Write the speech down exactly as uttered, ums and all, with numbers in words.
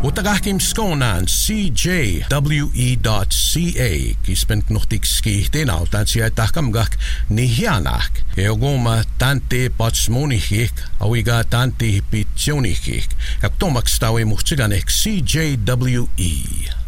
Utagahkim skonan c j w e dot c a kispent nuhtik skihtin autan siya takam gak nihianak. Eogoma tante patsmonihik awiga tante hipitsionihik. Yaktomak stawi muhtsiganek C J W E.